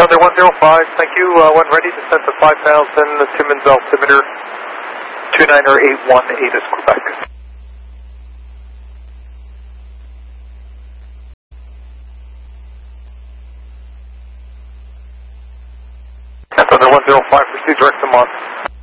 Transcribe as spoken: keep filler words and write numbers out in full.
Thunder one zero five, thank you. Uh, when ready, descent to five thousand, Timmins altimeter two niner eight one eight is Quebec. Thunder one zero five, proceed direct to Mont.